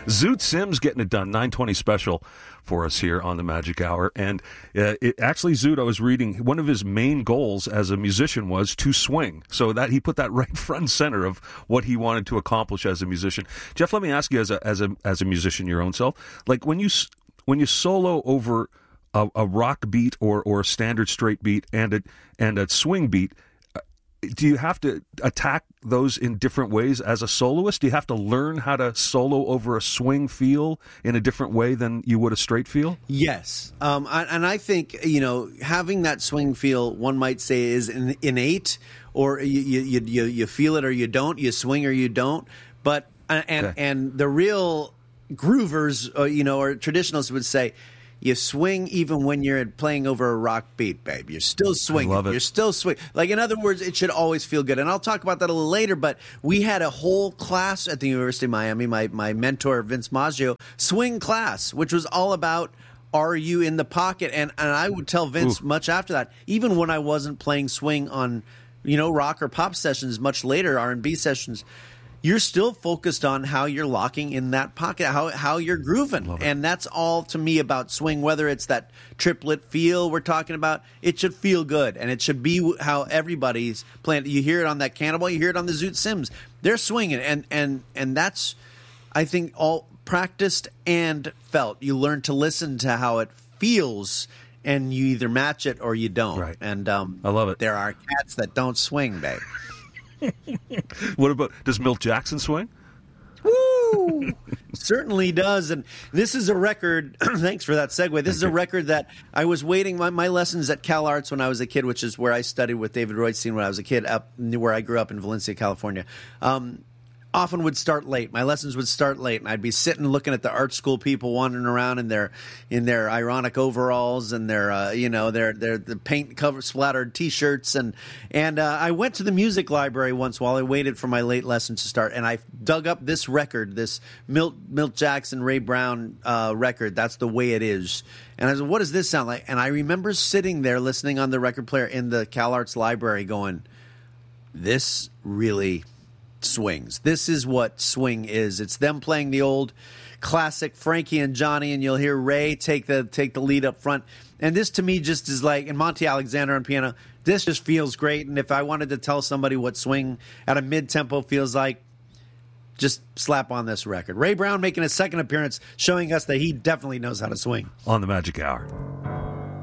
Zoot Sims getting it done, 920 special for us here on the Magic Hour. And actually, Zoot, I was reading, one of his main goals as a musician was to swing. So that he put that right front and center of what he wanted to accomplish as a musician. Jeff, let me ask you, as a musician, your own self, like when you solo over a rock beat or a standard straight beat and a swing beat, do you have to attack those in different ways as a soloist? Do you have to learn how to solo over a swing feel in a different way than you would a straight feel? Yes. And I think, having that swing feel, one might say, is innate, or you feel it or you don't, you swing or you don't. But, and the real groovers, or traditionalists would say, you swing even when you're playing over a rock beat, babe. You're still swinging. I love it. You're still swinging. Like, in other words, it should always feel good. And I'll talk about that a little later, but we had a whole class at the University of Miami, my mentor, Vince Maggio, swing class, which was all about, are you in the pocket? And I would tell Vince much after that, even when I wasn't playing swing on, rock or pop sessions, much later, R&B sessions, you're still focused on how you're locking in that pocket, how you're grooving. And that's all to me about swing, whether it's that triplet feel we're talking about. It should feel good, and it should be how everybody's playing. You hear it on that Cannibal, you hear it on the Zoot Sims. They're swinging, and that's, I think, all practiced and felt. You learn to listen to how it feels, and you either match it or you don't. Right. And I love it. There are cats that don't swing, babe. What about, does Milt Jackson swing? Woo! Certainly does. And this is a record, thanks for that segue. This is a record that I was waiting, my lessons at Cal Arts when I was a kid, which is where I studied with David Roystein when I was a kid, up where I grew up in Valencia, California. Often would start late. My lessons would start late, and I'd be sitting looking at the art school people wandering around in their ironic overalls and their the paint cover splattered T-shirts, and I went to the music library once while I waited for my late lesson to start, and I dug up this record, this Milt Jackson, Ray Brown record. That's The Way It Is, and I said, what does this sound like? And I remember sitting there listening on the record player in the Cal Arts library, going, this really swings. This is what swing is. It's them playing the old classic Frankie and Johnny, and you'll hear Ray take the lead up front. And this to me just is like, and Monty Alexander on piano, this just feels great. And if I wanted to tell somebody what swing at a mid-tempo feels like, just slap on this record. Ray Brown making a second appearance, showing us that he definitely knows how to swing. On the Magic Hour.